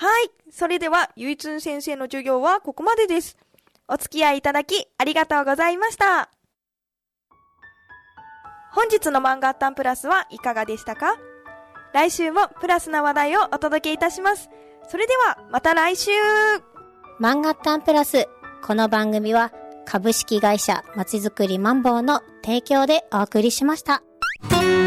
はい。それでは、ゆいつん先生の授業はここまでです。お付き合いいただきありがとうございました。本日のマンガッタンプラスはいかがでしたか？来週もプラスな話題をお届けいたします。それではまた来週。 マンガッタンプラス。この番組は株式会社まちづくりマンボウの提供でお送りしました。